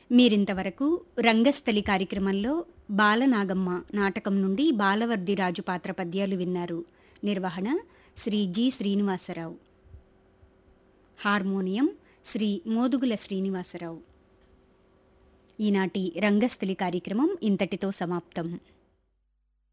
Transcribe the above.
మీరింతవరకు రంగస్థలి కార్యక్రమంలో బాలనాగమ్మ నాటకం నుండి బాలవర్ది రాజు పాత్ర పద్యాలు విన్నారు. నిర్వహణ శ్రీ జి శ్రీనివాసరావు. హార్మోనియం శ్రీ మోదుగుల శ్రీనివాసరావు. ఈనాటి రంగస్థలి కార్యక్రమం ఇంతటితో సమాప్తం.